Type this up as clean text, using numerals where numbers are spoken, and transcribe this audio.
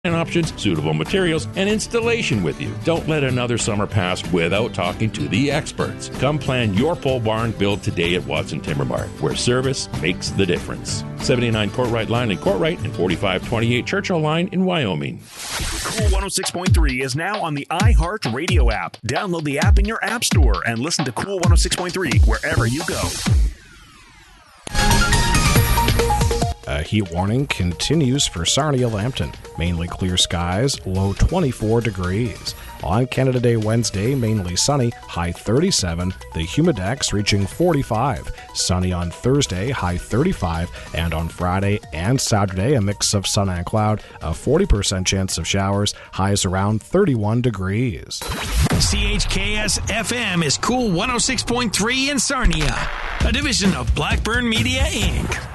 options, suitable materials, and installation with you. Don't let another summer pass without talking to the experts. Come plan your pole barn build today at Watson Timber Mart, where service makes the difference. 79 Courtright Line in Courtright and 4528 Churchill Line in Wyoming. Cool 106.3 is now on the iHeart Radio app. Download the app in your app store and listen to Cool 106.3 wherever you go. A heat warning continues for Sarnia-Lambton. Mainly clear skies, low 24 degrees. On Canada Day Wednesday, mainly sunny, high 37. The humidex reaching 45. Sunny on Thursday, high 35. And on Friday and Saturday, a mix of sun and cloud, a 40% chance of showers, highs around 31 degrees. CHKS-FM is Cool 106.3 in Sarnia, a division of Blackburn Media, Inc.